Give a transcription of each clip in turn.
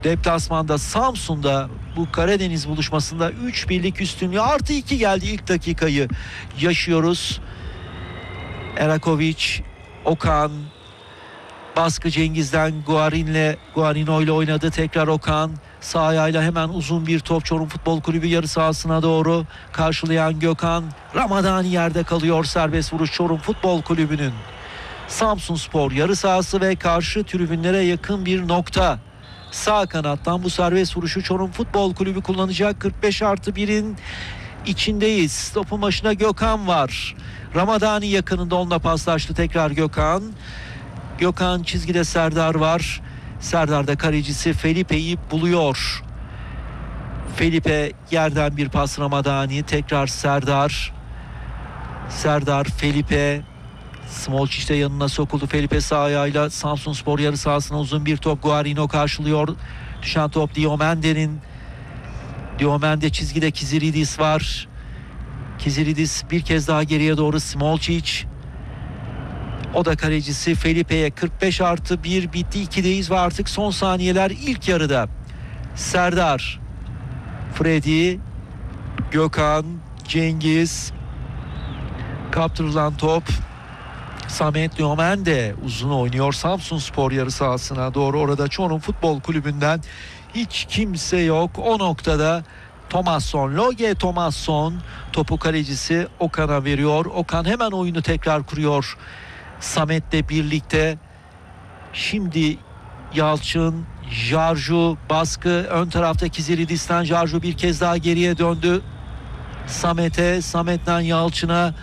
Deplasmanda Samsun'da bu Karadeniz buluşmasında 3-1'lik üstünlüğü artı 2 geldi, ilk dakikayı yaşıyoruz. Erakovic, Okan, baskı Cengiz'den Guarino ile oynadı, tekrar Okan. Sağ ayağıyla hemen uzun bir top Çorum Futbol Kulübü yarı sahasına doğru karşılayan Gökhan. Ramadani yerde kalıyor, serbest vuruş Çorum Futbol Kulübü'nün. Samsunspor yarı sahası ve karşı tribünlere yakın bir nokta. Sağ kanattan bu serbest vuruşu Çorum Futbol Kulübü kullanacak. 45+1'in içindeyiz. Topun başına Gökhan var. Ramadani yakınında, onunla paslaştı tekrar Gökhan. Gökhan çizgide Serdar var. Serdar da kalecisi Felipe'yi buluyor. Felipe yerden bir pas Ramadani. Tekrar Serdar. Serdar, Felipe. Smolcic de yanına sokuldu. Felipe sağ ayağıyla Samsunspor yarı sahasına uzun bir top. Guarino karşılıyor. Düşen top Diomende'nin. Diomende çizgide Kiziridis var. Kiziridis bir kez daha geriye doğru, Smolcic. O da kalecisi Felipe'ye. 45+1 bitti. 2'deyiz ve artık son saniyeler ilk yarıda. Serdar, Freddy, Gökhan, Cengiz. Kaptırılan top. Samet Diomende uzun oynuyor Samsunspor yarı sahasına doğru. Orada Çorum Futbol Kulübü'nden hiç kimse yok. O noktada Thomasson, Loge Thomasson topu kalecisi Okan'a veriyor. Okan hemen oyunu tekrar kuruyor Samet'le birlikte. Şimdi Yalçın, Jarju baskı ön tarafta Kiziridis'ten. Jarju bir kez daha geriye döndü Samet'e, Samet'ten Yalçın'a.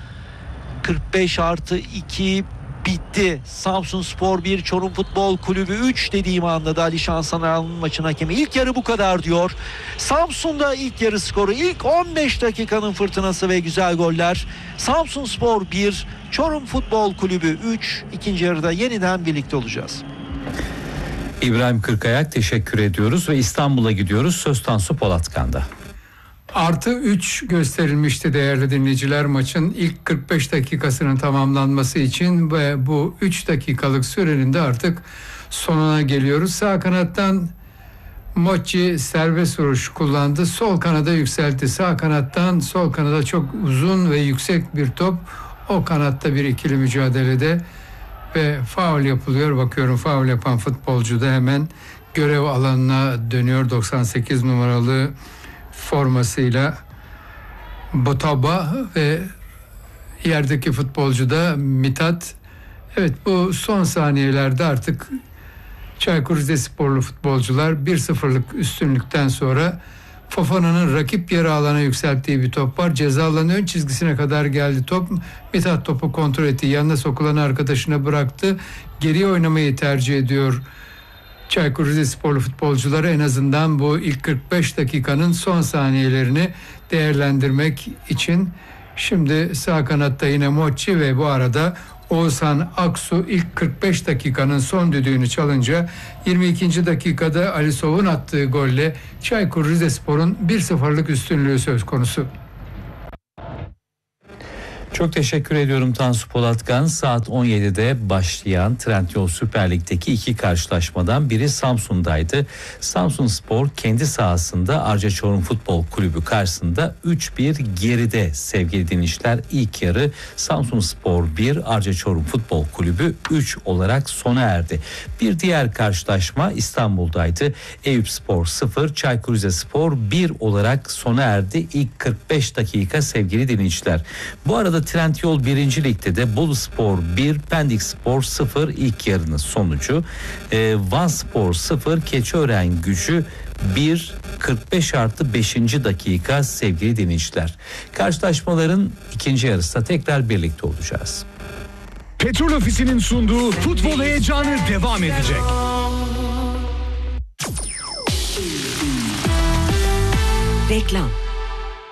45+2 bitti. Samsunspor 1, Çorum Futbol Kulübü 3 dediğim anda da Ali Şansalan'ın maçın hakemi. İlk yarı bu kadar diyor. Samsun'da ilk yarı skoru, ilk 15 dakikanın fırtınası ve güzel goller. Samsunspor 1, Çorum Futbol Kulübü 3. İkinci yarıda yeniden birlikte olacağız. İbrahim Kırkayak, teşekkür ediyoruz ve İstanbul'a gidiyoruz. Söz Tansu Polatkan'da. +3 gösterilmişti değerli dinleyiciler maçın ilk 45 dakikasının tamamlanması için ve bu 3 dakikalık sürenin de artık sonuna geliyoruz. Sağ kanattan Mochi serbest vuruş kullandı. Sol kanada yükseltti. Sağ kanattan sol kanada çok uzun ve yüksek bir top. O kanatta bir ikili mücadelede ve faul yapılıyor. Bakıyorum faul yapan futbolcu da hemen görev alanına dönüyor. 98 numaralı formasıyla Botaba ve yerdeki futbolcu da Mithat. Evet, bu son saniyelerde artık Çaykur Rizesporlu futbolcular 1-0'lık üstünlükten sonra Fofana'nın rakip yarı alana yükselttiği bir top var. Ceza alanı ön çizgisine kadar geldi top. Mithat topu kontrol etti. Yanına sokulan arkadaşına bıraktı. Geriye oynamayı tercih ediyor Çaykur Rizesporlu futbolcuları, en azından bu ilk 45 dakikanın son saniyelerini değerlendirmek için. Şimdi sağ kanatta yine Mochi ve bu arada Oğuzhan Aksu ilk 45 dakikanın son düdüğünü çalınca 22. dakikada Ali Sov'un attığı golle Çaykur Rizespor'un 1-0'lık üstünlüğü söz konusu. Çok teşekkür ediyorum Tansu Polatkan. Saat 17'de başlayan Trendyol Süper Lig'deki iki karşılaşmadan biri Samsun'daydı. Samsunspor kendi sahasında Arca Çorum Futbol Kulübü karşısında 3-1 geride sevgili dinleyiciler. İlk yarı Samsunspor 1, Arca Çorum Futbol Kulübü 3 olarak sona erdi. Bir diğer karşılaşma İstanbul'daydı. Eyüpspor 0, Çaykur Rizespor 1 olarak sona erdi. İlk 45 dakika sevgili dinleyiciler. Bu arada Trendyol 1. Lig'de de Boluspor 1, Pendikspor 0 ilk yarının sonucu. Vanspor 0, Keçiören Gücü 1, 45+5. dakika sevgili dinleyiciler. Karşılaşmaların ikinci yarısında tekrar birlikte olacağız. Petrol Ofisi'nin sunduğu futbol heyecanı devam edecek. Reklam.